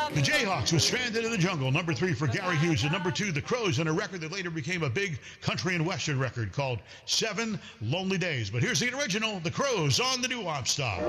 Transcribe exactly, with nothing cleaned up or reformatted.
The Jayhawks with Stranded in the Jungle, number three for Gary Hughes, and number two, The Crows, and a record that later became a big country and western record called Seven Lonely Days. But here's the original, The Crows on the Doo-Wop Star.